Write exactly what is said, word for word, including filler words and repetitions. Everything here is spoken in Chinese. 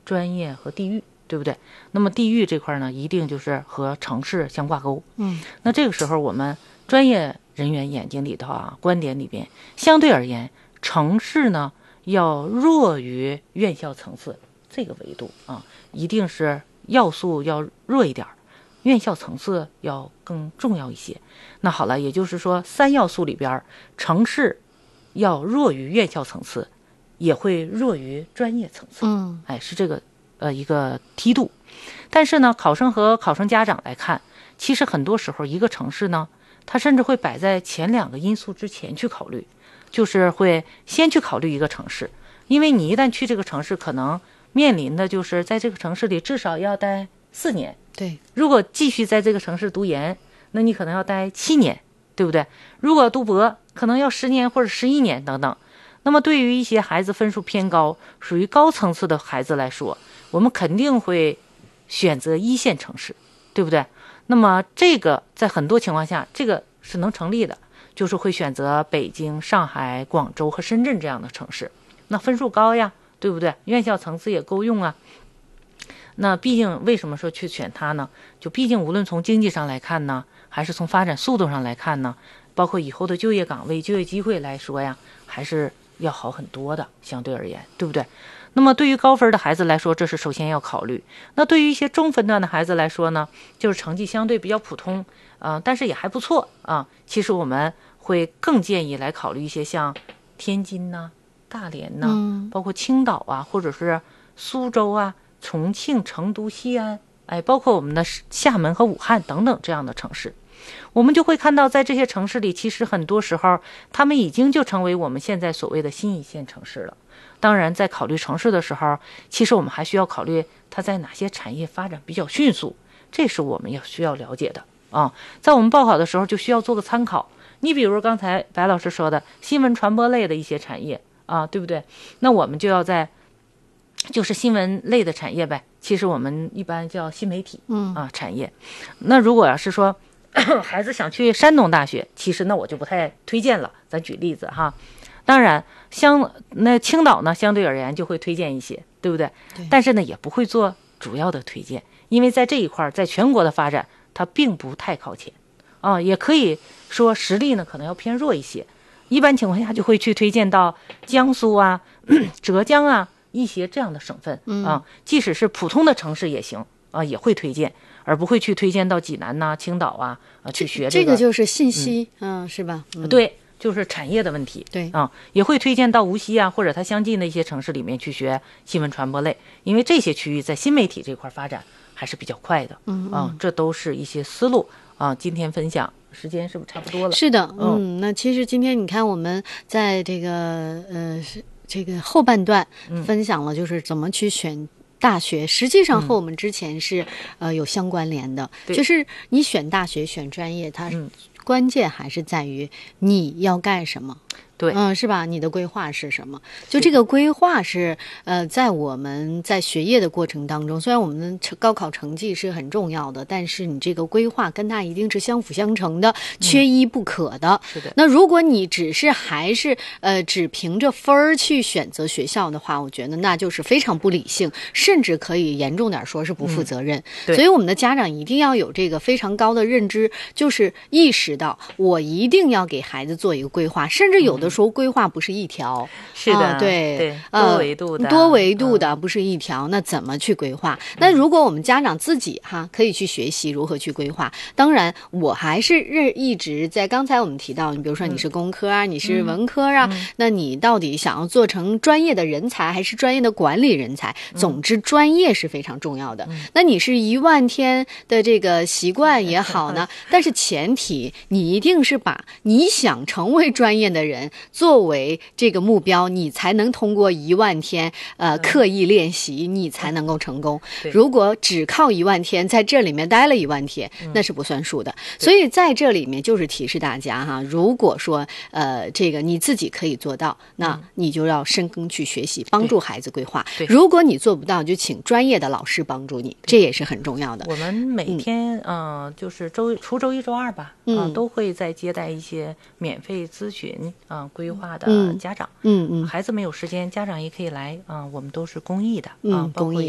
专业和地域，对不对？那么地域这块呢，一定就是和城市相挂钩。 嗯， 那这个时候我们专业人员眼睛里头啊，观点里边，相对而言，城市呢要弱于院校层次这个维度啊，一定是要素要弱一点，院校层次要更重要一些。那好了，也就是说三要素里边，城市要弱于院校层次，也会弱于专业层次。 嗯， 哎，是这个呃一个梯度。但是呢，考生和考生家长来看，其实很多时候一个城市呢，它甚至会摆在前两个因素之前去考虑，就是会先去考虑一个城市，因为你一旦去这个城市，可能面临的就是在这个城市里至少要待四年。 对， 如果继续在这个城市读研，那你可能要待七年，对不对？如果读博，可能要十年或者十一年等等。那么对于一些孩子分数偏高、属于高层次的孩子来说，我们肯定会选择一线城市，对不对？那么这个在很多情况下，这个是能成立的，就是会选择北京、上海、广州和深圳这样的城市。那分数高呀，对不对？院校层次也够用啊。那毕竟为什么说去选它呢？就毕竟无论从经济上来看呢，还是从发展速度上来看呢，包括以后的就业岗位、就业机会来说呀，还是要好很多的，相对而言，对不对？那么对于高分的孩子来说，这是首先要考虑。那对于一些中分段的孩子来说呢，就是成绩相对比较普通，啊、呃，但是也还不错啊。其实我们会更建议来考虑一些像天津呐、大连呐、 嗯， 包括青岛啊，或者是苏州啊、重庆、成都、西安，哎，包括我们的厦门和武汉等等这样的城市。我们就会看到，在这些城市里，其实很多时候，他们已经就成为我们现在所谓的新一线城市了。当然，在考虑城市的时候，其实我们还需要考虑它在哪些产业发展比较迅速，这是我们要需要了解的啊。在我们报考的时候，就需要做个参考。你比如刚才白老师说的新闻传播类的一些产业啊，对不对？那我们就要在就是新闻类的产业呗，其实我们一般叫新媒体啊产业。那如果要是说孩子想去山东大学，其实那我就不太推荐了。咱举例子哈，当然相那青岛呢，相对而言就会推荐一些，对不对？ 对， 但是呢，也不会做主要的推荐，因为在这一块，在全国的发展，它并不太靠前啊。也可以说实力呢可能要偏弱一些。一般情况下就会去推荐到江苏啊、浙江啊一些这样的省份啊，即使是普通的城市也行啊，也会推荐。而不会去推荐到济南呐、啊、青岛啊啊去学这个。 个就是信息，嗯，嗯是吧？ 嗯、对，就是产业的问题。 对啊，也会推荐到无锡啊或者它相近的一些城市里面去学新闻传播类，因为这些区域在新媒体这块发展还是比较快的。 嗯啊，这都是一些思路啊。今天分享时间是不是差不多了？ 是的，嗯， 嗯那其实今天你看我们在这个呃这个后半段分享了，就是怎么去选大学，实际上和我们之前是、嗯、呃有相关联的，就是你选大学选专业，它关键还是在于你要干什么。 对， 嗯，是吧？你的规划是什么？就这个规划是，呃，在我们在学业的过程当中，虽然我们的高考成绩是很重要的，但是你这个规划跟它一定是相辅相成的，缺一不可的。 嗯、是的。 那如果你只是还是呃只凭着分儿去选择学校的话，我觉得那就是非常不理性，甚至可以严重点说是不负责任。 嗯、 所以我们的家长一定要有这个非常高的认知，就是意识到我一定要给孩子做一个规划，甚至有的。说规划不是一条， 是的， 啊、对对，多维度的， 呃、多维度的、嗯、不是一条，那怎么去规划？那如果我们家长自己哈可以去学习如何去规划。当然，我还是一直在刚才我们提到，你比如说你是工科啊，嗯、你是文科啊、嗯，那你到底想要做成专业的人才，还是专业的管理人才？总之，专业是非常重要的。嗯、那你是一万天的这个习惯也好呢，但是前提你一定是把你想成为专业的人。作为这个目标，你才能通过一万天呃刻意练习，你才能够成功。如果只靠一万天在这里面待了一万天，那是不算数的。所以在这里面就是提示大家哈，如果说呃这个你自己可以做到，那你就要深耕去学习，帮助孩子规划。如果你做不到，就请专业的老师帮助你，这也是很重要的。 我们每天嗯、呃、就是周除周一周二吧，啊、呃、都会在接待一些免费咨询啊。呃规划的家长， 嗯嗯， 孩子没有时间，家长也可以来啊、呃，我们都是公益的啊、 嗯， 包括